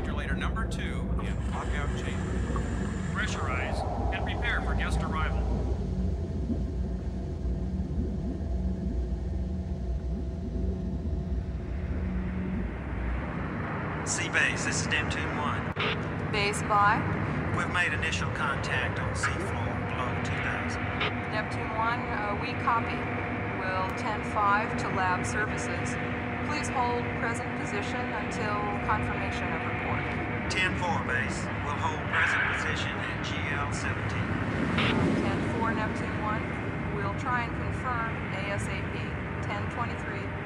Modulator number 2 in lockout chamber. Pressurize and prepare for guest arrival. Seabase, this is Neptune 1. Base by We've made initial contact on seafloor below 2000. Neptune 1, we copy. Will 10-5 to lab services. Please hold present position until confirmation of report. 10-4, base. We'll hold present position at GL-17. 10-4 Neptune 1, we'll try and confirm ASAP. 10-23.